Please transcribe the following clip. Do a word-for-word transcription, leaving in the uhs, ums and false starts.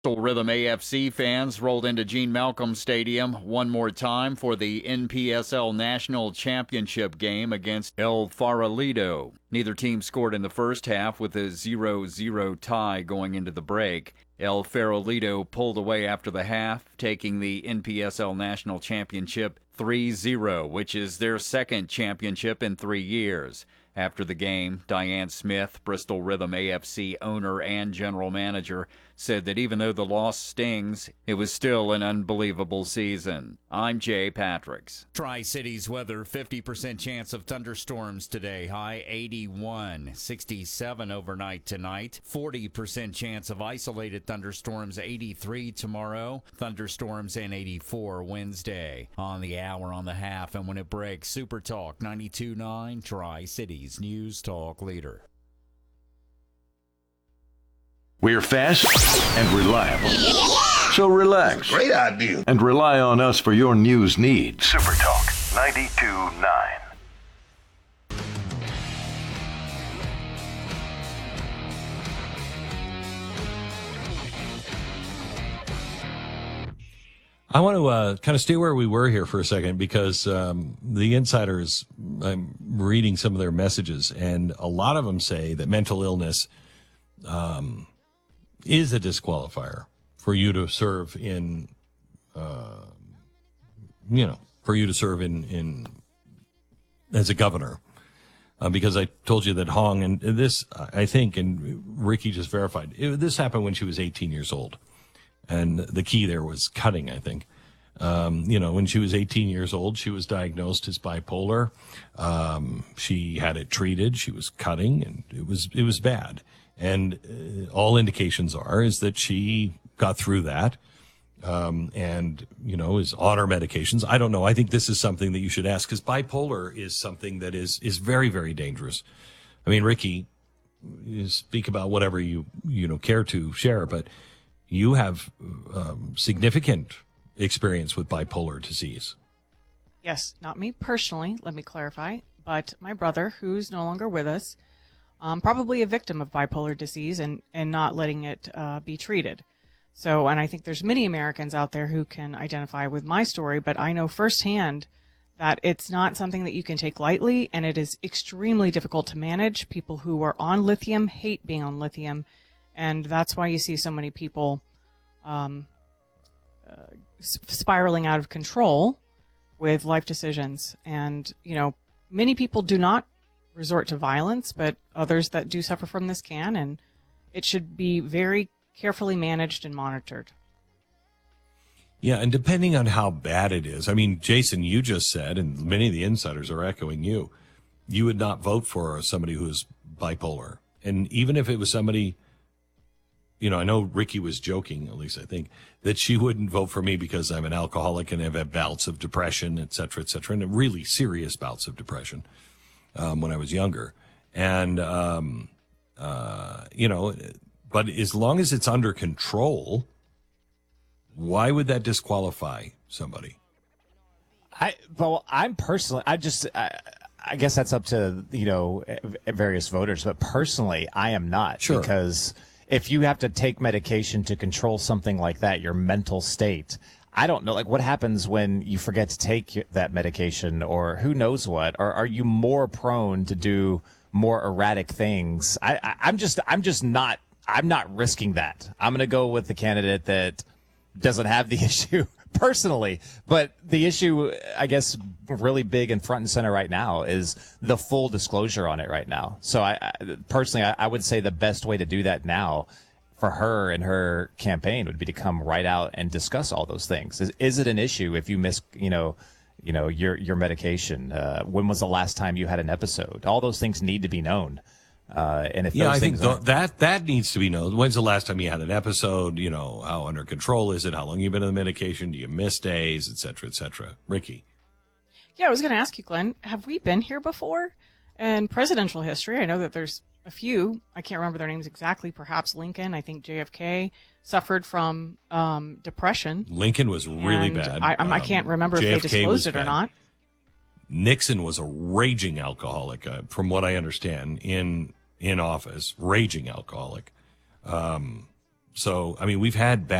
Rhythm A F C fans rolled into Gene Malcolm Stadium one more time for the N P S L National Championship game against El Farolito. Neither team scored in the first half, with a zero zero tie going into the break. El Farolito pulled away after the half, taking the N P S L National Championship three zero, which is their second championship in three years. After the game, Diane Smith, Bristol Rhythm A F C owner and general manager, said that even though the loss stings, it was still an unbelievable season. I'm Jay Patricks. Tri-Cities weather, fifty percent chance of thunderstorms today. High eighty-one, sixty-seven overnight tonight. forty percent chance of isolated thunderstorms, eighty-three tomorrow. Thunderstorms and eighty-four Wednesday. On the hour, on the half, and when it breaks, Super Talk ninety-two point nine, Tri-Cities News Talk Leader. We're fast and reliable. So relax. Great idea. And rely on us for your news needs. Super Talk ninety-two point nine. I want to uh, kind of stay where we were here for a second, because um, the insiders, I'm reading some of their messages, and a lot of them say that mental illness um, is a disqualifier for you to serve in, uh, you know, for you to serve in, in as a governor. Uh, because I told you that Hong, and this, I think, and Ricky just verified, it, this happened when she was eighteen years old. And the key there was cutting, I think. Um, you know, when she was eighteen years old, she was diagnosed as bipolar. Um, she had it treated. She was cutting, and it was it was bad. And uh, all indications are is that she got through that, um, and you know is on her medications. I don't know. I think this is something that you should ask, because bipolar is something that is is very very dangerous. I mean, Ricky, you speak about whatever you you know care to share, but you have um, significant experience with bipolar disease. Yes, not me personally, let me clarify, but my brother, who's no longer with us, um, probably a victim of bipolar disease and, and not letting it uh, be treated. So, and I think there's many Americans out there who can identify with my story, but I know firsthand that it's not something that you can take lightly, and it is extremely difficult to manage. People who are on lithium hate being on lithium, and that's why you see so many people um, uh, spiraling out of control with life decisions. And, you know, many people do not resort to violence, but others that do suffer from this can, and it should be very carefully managed and monitored. Yeah, and depending on how bad it is, I mean, Jason, you just said, and many of the insiders are echoing you, you would not vote for somebody who is bipolar. And even if it was somebody, you know, I know Ricky was joking, at least I think, that she wouldn't vote for me because I'm an alcoholic and have had bouts of depression, et cetera, et cetera, and really serious bouts of depression um, when I was younger. And, um, uh, you know, but as long as it's under control, why would that disqualify somebody? I, well, I'm personally, I just, I, I guess that's up to, you know, various voters, but personally, I am not. Sure. Because if you have to take medication to control something like that, your mental state, I don't know, like what happens when you forget to take that medication, or who knows what, or are you more prone to do more erratic things? I, I I'm just, I'm just not, I'm not risking that. I'm going to go with the candidate that doesn't have the issue personally, but the issue, I guess, really big and front and center right now is the full disclosure on it right now. So I, I personally, I, I would say the best way to do that now for her and her campaign would be to come right out and discuss all those things. Is, is it an issue if you miss, you know, you know, your, your medication? Uh, when was the last time you had an episode? All those things need to be known. Uh, and if yeah, those I think things th- aren't- that that needs to be known. When's the last time you had an episode? You know, how under control is it? How long you been on the medication? Do you miss days, et cetera, et cetera? Ricky. Yeah, I was going to ask you, Glenn, have we been here before in presidential history? I know that there's a few. I can't remember their names exactly. Perhaps Lincoln. I think J F K suffered from um, depression. Lincoln was really And bad. I, I Um, can't remember J F if K they disclosed was it or bad. not. Nixon was a raging alcoholic, uh, from what I understand, in in office, raging alcoholic. Um, So, I mean, we've had bad